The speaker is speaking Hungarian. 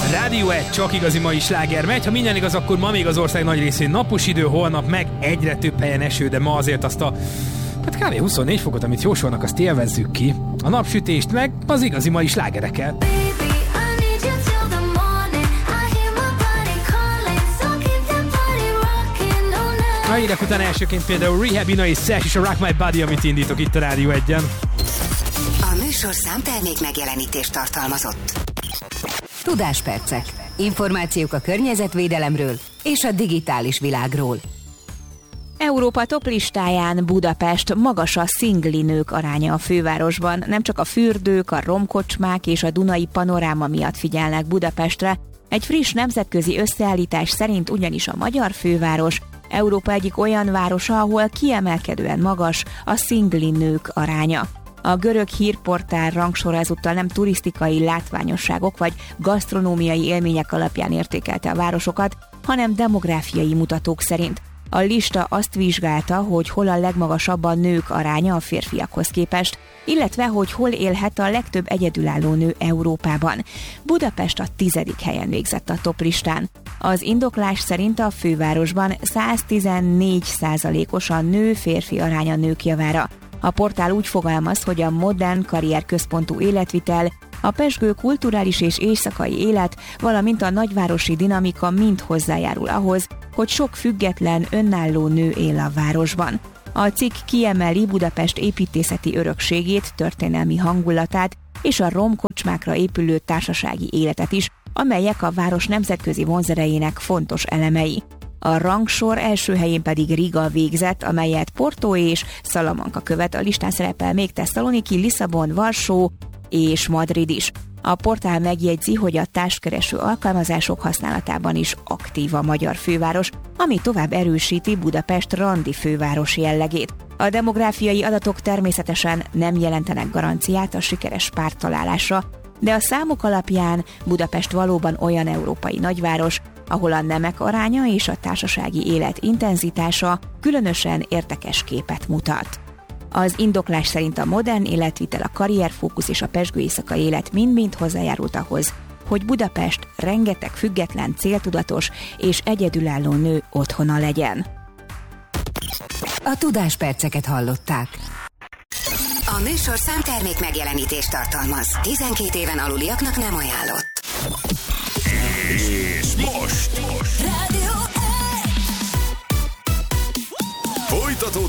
Rádió 1, csak igazi mai sláger megy. Ha minden igaz, akkor ma még az ország nagy részén napos idő, holnap meg egyre több helyen eső, de ma azért azt a kb. 24 fokot, amit jósolnak, azt élvezzük ki. A napsütést meg az igazi mai slágerekkel. A hírek után elsőként például Rehab, Ina és Sash és a Rock My Body, amit indítok itt a Rádió 1-en. A műsor számtermék megjelenítést tartalmazott. Tudáspercek. Információk a környezetvédelemről és a digitális világról. Európa toplistáján Budapest, magas a szingli nők aránya a fővárosban. Nem csak a fürdők, a romkocsmák és a Dunai panoráma miatt figyelnek Budapestre. Egy friss nemzetközi összeállítás szerint ugyanis a magyar főváros Európa egyik olyan városa, ahol kiemelkedően magas a szingli nők aránya. A görög hírportál rangsora ezúttal nem turisztikai látványosságok vagy gasztronómiai élmények alapján értékelte a városokat, hanem demográfiai mutatók szerint. A lista azt vizsgálta, hogy hol a legmagasabb a nők aránya a férfiakhoz képest, illetve hogy hol élhet a legtöbb egyedülálló nő Európában. Budapest a 10. helyen végzett a toplistán. Az indoklás szerint a fővárosban 114%-os a nő-férfi aránya nők javára. A portál úgy fogalmaz, hogy a modern karrierközpontú életvitel, a pezsgő kulturális és éjszakai élet, valamint a nagyvárosi dinamika mind hozzájárul ahhoz, hogy sok független, önálló nő él a városban. A cikk kiemeli Budapest építészeti örökségét, történelmi hangulatát és a romkocsmákra épülő társasági életet is, amelyek a város nemzetközi vonzerejének fontos elemei. A rangsor első helyén pedig Riga végzett, amelyet Porto és Salamanca követ, a listán szerepel még Tesszaloniki, Lisszabon, Varsó és Madrid is. A portál megjegyzi, hogy a társkereső alkalmazások használatában is aktív a magyar főváros, ami tovább erősíti Budapest randi főváros jellegét. A demográfiai adatok természetesen nem jelentenek garanciát a sikeres párttalálásra, de a számok alapján Budapest valóban olyan európai nagyváros, ahol a nemek aránya és a társasági élet intenzitása különösen érdekes képet mutat. Az indoklás szerint a modern életvitel, a karrierfókusz és a pezsgő éjszakai élet mind-mind hozzájárult ahhoz, hogy Budapest rengeteg független, céltudatos és egyedülálló nő otthona legyen. A tudásperceket hallották. A műsor számtermék megjelenítést tartalmaz. 12 éven aluliaknak nem ajánlott. És most! Rádió 1! Folytatódik